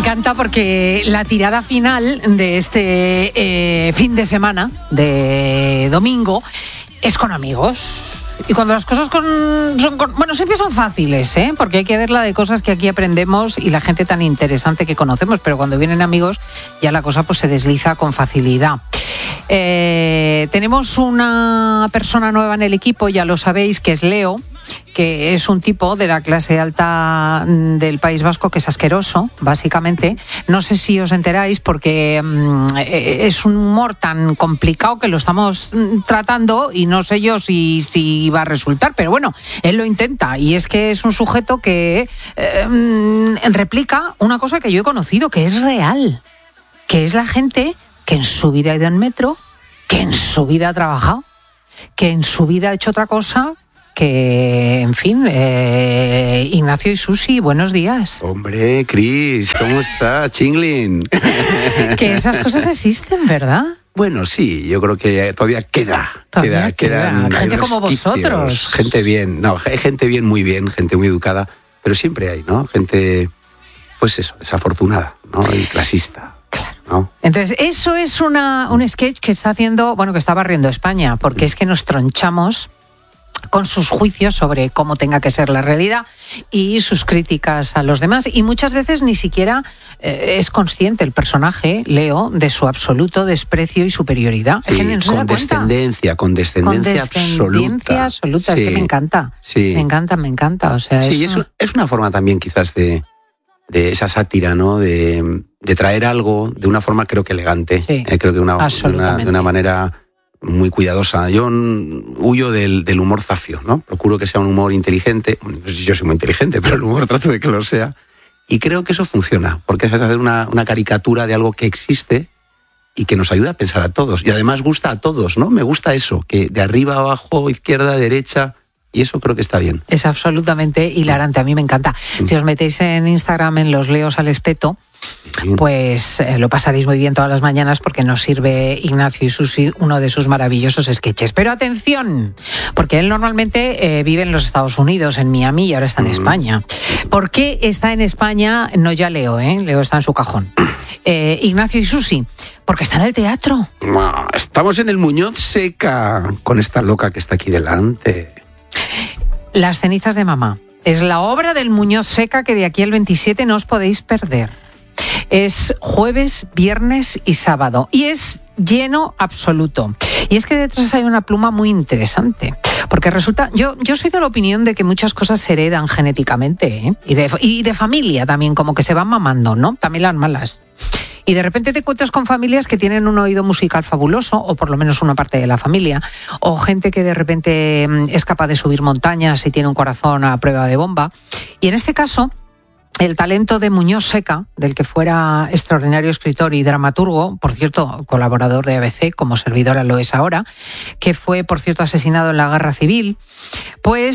encanta porque la tirada final de este fin de semana, de domingo, es con amigos. Y cuando las cosas bueno, siempre son fáciles, porque hay que verla de cosas que aquí aprendemos y la gente tan interesante que conocemos, pero cuando vienen amigos ya la cosa pues se desliza con facilidad. Tenemos una persona nueva en el equipo, ya lo sabéis, que es Leo, que es un tipo de la clase alta del País Vasco que es asqueroso, básicamente. No sé si os enteráis porque es un humor tan complicado que lo estamos tratando y no sé yo si va a resultar, pero bueno, él lo intenta y es que es un sujeto que replica una cosa que yo he conocido, que es real, que es la gente que en su vida ha ido en metro, que en su vida ha trabajado, que en su vida ha hecho otra cosa, que, en fin, Ignacio y Susi, buenos días. Hombre, Cris, ¿cómo estás, Chinglin? Que esas cosas existen, ¿verdad? Bueno, sí, yo creo que todavía quedan gente como vosotros. Gente bien, gente bien, gente muy educada, pero siempre hay, ¿no? Gente, pues eso, desafortunada, ¿no? Y clasista. Claro. ¿No? Entonces, eso es un sketch que está haciendo, bueno, que está barriendo España, porque es que nos tronchamos con sus juicios sobre cómo tenga que ser la realidad y sus críticas a los demás. Y muchas veces ni siquiera es consciente el personaje, Leo, de su absoluto desprecio y superioridad. Sí, es que condescendencia absoluta. Sí. Es que me encanta. Sí. Me encanta. O sea, sí, es una forma también quizás de esa sátira, ¿no? De traer algo de una forma creo que elegante. Sí, creo que de una manera muy cuidadosa. Yo huyo del humor zafio, ¿no? Procuro que sea un humor inteligente. No sé si yo soy muy inteligente, pero el humor trato de que lo sea. Y creo que eso funciona, porque es hacer una caricatura de algo que existe y que nos ayuda a pensar a todos. Y además gusta a todos, ¿no? Me gusta eso, que de arriba a abajo, izquierda, derecha. Y eso creo que está bien. Es absolutamente hilarante, a mí me encanta. Si os metéis en Instagram en los Leos al Espeto, pues lo pasaréis muy bien todas las mañanas porque nos sirve Ignacio y Susi uno de sus maravillosos sketches. Pero atención, porque él normalmente vive en los Estados Unidos, en Miami, y ahora está en España. ¿Por qué está en España? No ya Leo, Leo está en su cajón. Ignacio y Susi, porque está en el teatro. Estamos en el Muñoz Seca, con esta loca que está aquí delante. Las cenizas de mamá. Es la obra del Muñoz Seca que de aquí al 27 no os podéis perder. Es jueves, viernes y sábado. Y es lleno absoluto. Y es que detrás hay una pluma muy interesante. Porque resulta, yo soy de la opinión de que muchas cosas se heredan genéticamente, y de familia también, como que se van mamando, ¿no? También las malas. Y de repente te encuentras con familias que tienen un oído musical fabuloso, o por lo menos una parte de la familia, o gente que de repente es capaz de subir montañas y tiene un corazón a prueba de bomba. Y en este caso, el talento de Muñoz Seca, del que fuera extraordinario escritor y dramaturgo, por cierto, colaborador de ABC, como servidora lo es ahora, que fue, por cierto, asesinado en la Guerra Civil, pues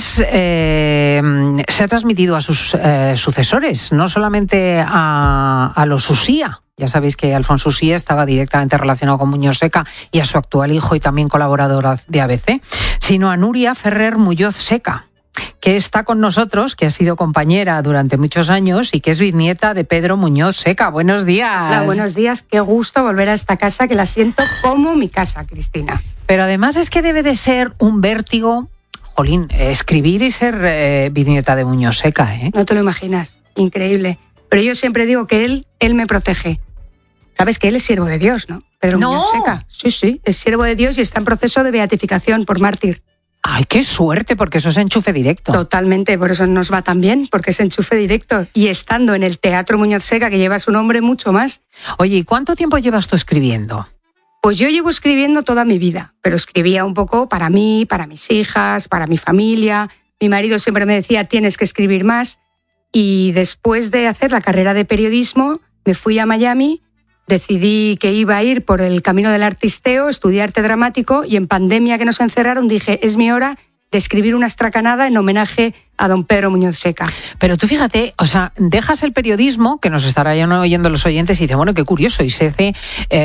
se ha transmitido a sus sucesores, no solamente a los Usía. Ya sabéis que Alfonso Usía estaba directamente relacionado con Muñoz Seca y a su actual hijo y también colaboradora de ABC, sino a Nuria Ferrer Muñoz Seca, que está con nosotros, que ha sido compañera durante muchos años y que es bisnieta de Pedro Muñoz Seca. Buenos días. Hola, buenos días. Qué gusto volver a esta casa, que la siento como mi casa, Cristina. Pero además es que debe de ser un vértigo, jolín, escribir y ser bisnieta de Muñoz Seca, ¿eh? No te lo imaginas, increíble. Pero yo siempre digo que él me protege. Sabes que él es siervo de Dios, ¿no? Pedro Muñoz Seca. Sí, es siervo de Dios y está en proceso de beatificación por mártir. ¡Ay, qué suerte! Porque eso es enchufe directo. Totalmente, por eso nos va tan bien, porque es enchufe directo. Y estando en el Teatro Muñoz Seca, que lleva su nombre, mucho más. Oye, ¿y cuánto tiempo llevas tú escribiendo? Pues yo llevo escribiendo toda mi vida, pero escribía un poco para mí, para mis hijas, para mi familia. Mi marido siempre me decía, tienes que escribir más. Y después de hacer la carrera de periodismo, me fui a Miami. Decidí que iba a ir por el camino del artisteo, estudiar arte dramático, y en pandemia que nos encerraron dije, es mi hora de escribir una estracanada en homenaje a don Pedro Muñoz Seca. Pero tú fíjate, o sea, dejas el periodismo, que nos estarán oyendo los oyentes, y dice, bueno, qué curioso, y se hace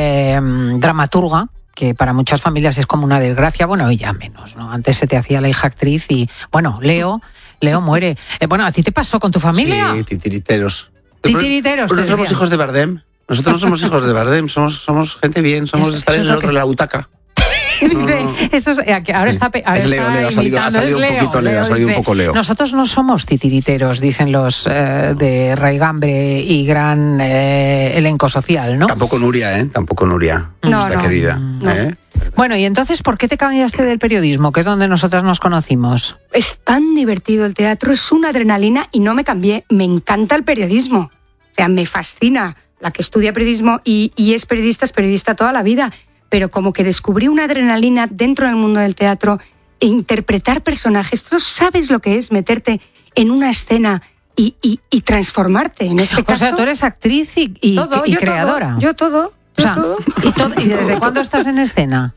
dramaturga, que para muchas familias es como una desgracia, bueno, y ya menos, ¿no? Antes se te hacía la hija actriz y, bueno, Leo muere. Bueno, ¿a ti te pasó con tu familia? Sí, titiriteros. Titiriteros. Nosotros somos hijos de Bardem. Nosotros no somos hijos de Bardem, somos gente bien, somos estar en el otro de la butaca. Eso es, ahora está Leo, ha salido un poco Leo. Nosotros no somos titiriteros, dicen los de raigambre y gran elenco social, ¿no? Tampoco Nuria, nuestra querida. No. Bueno, y entonces, ¿por qué te cambiaste del periodismo, que es donde nosotras nos conocimos? Es tan divertido el teatro, es una adrenalina y no me cambié. Me encanta el periodismo. O sea, me fascina. La que estudia periodismo y es periodista toda la vida. Pero como que descubrí una adrenalina dentro del mundo del teatro e interpretar personajes. ¿Tú sabes lo que es meterte en una escena y transformarte en este caso? O sea, tú eres actriz y creadora. Yo todo. ¿Y desde cuándo estás en escena?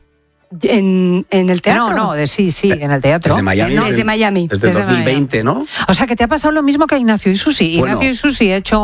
¿En el teatro? Sí, en el teatro. Desde Miami. Desde Miami. Desde 2020, ¿no? O sea, que te ha pasado lo mismo que a Ignacio Isusi. Bueno. Ignacio Isusi ha hecho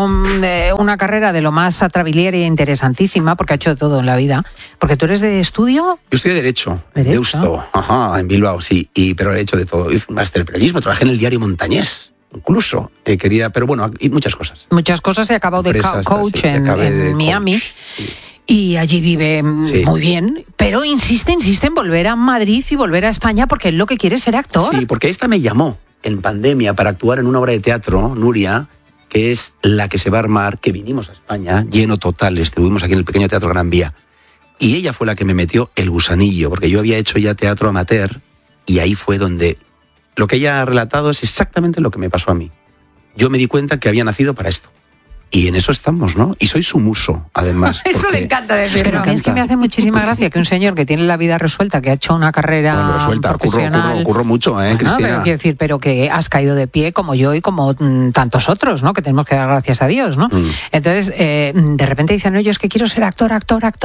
una carrera de lo más atrabiliera e interesantísima, porque ha hecho de todo en la vida. Porque tú eres de estudio. Yo estudié Derecho. Deusto. En Bilbao, sí. Pero he hecho de todo. Hice un máster en periodismo, trabajé en el diario Montañés. Incluso pero bueno, y muchas cosas. Muchas cosas. He acabado de coach en Miami. Sí. Y allí vive muy bien, pero insiste en volver a Madrid y volver a España porque él lo que quiere es ser actor. Sí, porque esta me llamó en pandemia para actuar en una obra de teatro, Nuria, que es La que se va a armar, que vinimos a España, lleno total, estuvimos aquí en el pequeño Teatro Gran Vía. Y ella fue la que me metió el gusanillo, porque yo había hecho ya teatro amateur y ahí fue donde lo que ella ha relatado es exactamente lo que me pasó a mí. Yo me di cuenta que había nacido para esto. Y en eso estamos, ¿no? Y soy su muso, además. Eso le encanta decir. Pero es que me hace muchísima gracia que un señor que tiene la vida resuelta, que ha hecho una carrera profesional... Curro mucho, Cristina? Pero quiero decir, pero que has caído de pie como yo y como tantos otros, ¿no? Que tenemos que dar gracias a Dios, ¿no? Entonces, de repente dicen, no, yo es que quiero ser actora,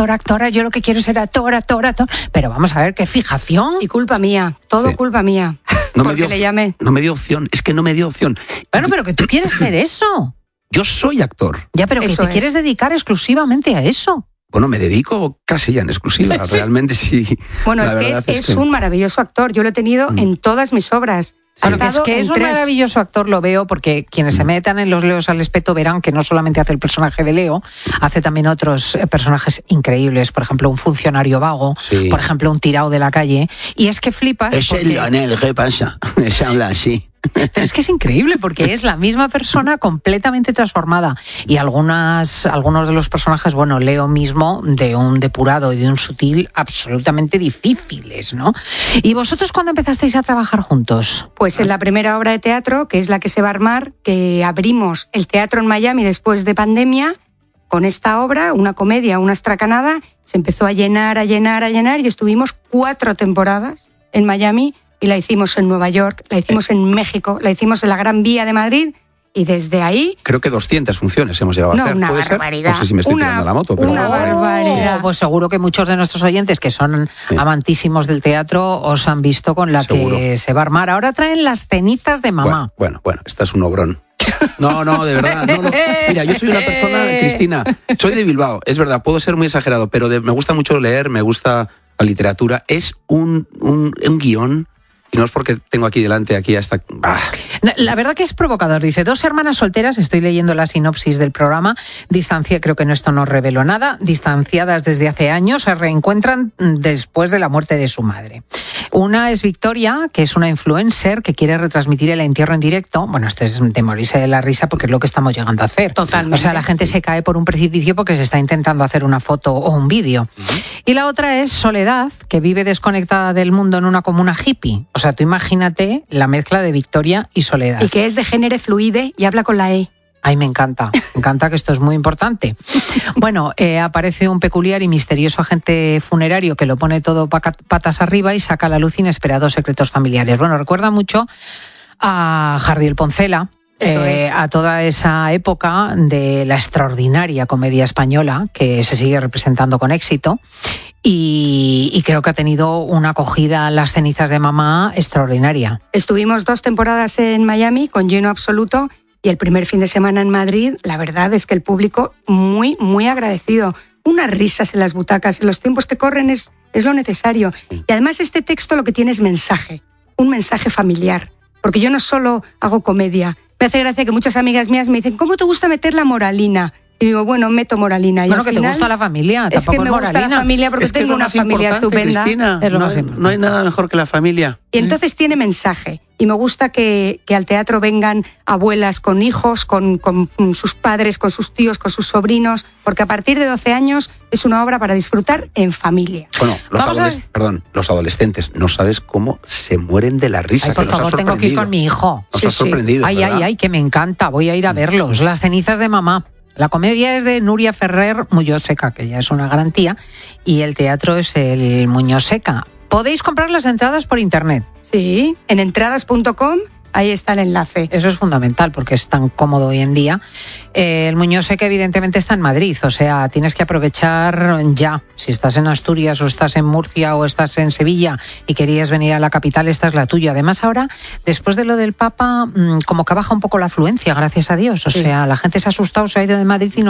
yo lo que quiero es ser actor. Pero vamos a ver, qué fijación. Y culpa mía, culpa mía. No me dio opción, es que no me dio opción. Bueno, pero que tú quieres ser eso. Yo soy actor. Ya, pero que te quieres dedicar exclusivamente a eso. Bueno, me dedico casi ya en exclusiva, realmente sí. Bueno, es un maravilloso actor, yo lo he tenido en todas mis obras. Es que es un maravilloso actor, lo veo, porque quienes se metan en Los Leos al espeto verán que no solamente hace el personaje de Leo, hace también otros personajes increíbles, por ejemplo, un funcionario vago, por ejemplo, un tirao de la calle, y es que flipas. Es el Leonel, ¿qué pasa? Se habla así. Pero es que es increíble porque es la misma persona completamente transformada y algunos de los personajes, bueno, Leo mismo, de un depurado y de un sutil absolutamente difíciles, ¿no? ¿Y vosotros cuándo empezasteis a trabajar juntos? Pues en la primera obra de teatro, que es La que se va a armar, que abrimos el teatro en Miami después de pandemia. Con esta obra, una comedia, una estracanada, se empezó a llenar y estuvimos 4 temporadas en Miami. Y la hicimos en Nueva York, la hicimos en México, la hicimos en la Gran Vía de Madrid y desde ahí... Creo que 200 funciones hemos llegado a hacer. Una ¿Puede barbaridad. ser? No sé si me estoy tirando la moto. Pero... Una barbaridad. Pues seguro que muchos de nuestros oyentes que son amantísimos del teatro os han visto con La que se va a armar. Ahora traen Las cenizas de mamá. Bueno, esta es un obrón. No, de verdad. No. Mira, yo soy una persona, Cristina, soy de Bilbao, es verdad, puedo ser muy exagerado, pero me gusta mucho leer, me gusta la literatura. Es un guión. Y no es porque tengo aquí delante, hasta... La verdad que es provocador. Dice, 2 hermanas solteras, estoy leyendo la sinopsis del programa, creo que esto no reveló nada, distanciadas desde hace años, se reencuentran después de la muerte de su madre. Una es Victoria, que es una influencer que quiere retransmitir el entierro en directo. Bueno, esto es de morirse de la risa porque es lo que estamos llegando a hacer. Totalmente. O sea, la gente se cae por un precipicio porque se está intentando hacer una foto o un vídeo. Y la otra es Soledad, que vive desconectada del mundo en una comuna hippie. O sea, tú imagínate la mezcla de Victoria y Soledad. Y que es de género fluide y habla con la E. Ay, me encanta que esto es muy importante. Bueno, aparece un peculiar y misterioso agente funerario que lo pone todo patas arriba y saca a la luz inesperados secretos familiares. Bueno, recuerda mucho a Jardiel Poncela. A toda esa época de la extraordinaria comedia española que se sigue representando con éxito y creo que ha tenido una acogida Las cenizas de mamá extraordinaria. Estuvimos 2 temporadas en Miami con lleno absoluto y el primer fin de semana en Madrid, la verdad es que el público muy, muy agradecido. Unas risas en las butacas, en los tiempos que corren es lo necesario. Y además este texto lo que tiene es mensaje, un mensaje familiar, porque yo no solo hago comedia, Me hace gracia que muchas amigas mías me dicen, ¿cómo te gusta meter la moralina? Y digo, bueno, meto moralina. Y bueno, que te gusta la familia, es que me gusta la familia porque tengo una familia estupenda. Cristina, no hay nada mejor que la familia. Y entonces tiene mensaje. Y me gusta que al teatro vengan abuelas con hijos, con sus padres, con sus tíos, con sus sobrinos, porque a partir de 12 años es una obra para disfrutar en familia. Bueno, los adolescentes, no sabes cómo se mueren de la risa. Ay, por favor, tengo que ir con mi hijo. Nos ha sorprendido, Ay, que me encanta, voy a ir a verlos. Las cenizas de mamá. La comedia es de Núria Ferrer Muñoz Seca, que ya es una garantía, y el teatro es el Muñoz Seca. Podéis comprar las entradas por internet. Sí, en entradas.com, ahí está el enlace. Eso es fundamental porque es tan cómodo hoy en día. El Muñoz Seca evidentemente está en Madrid, o sea, tienes que aprovechar ya. Si estás en Asturias o estás en Murcia o estás en Sevilla y querías venir a la capital, esta es la tuya. Además ahora, después de lo del Papa, como que baja un poco la afluencia, gracias a Dios. O sea, la gente se ha asustado, se ha ido de Madrid y no